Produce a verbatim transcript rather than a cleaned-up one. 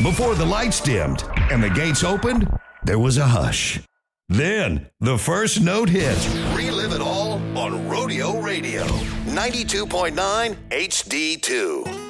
Before the lights dimmed and the gates opened, there was a hush. Then, the first note hit. Relive it all on Rodeo Radio. ninety-two point nine H D two.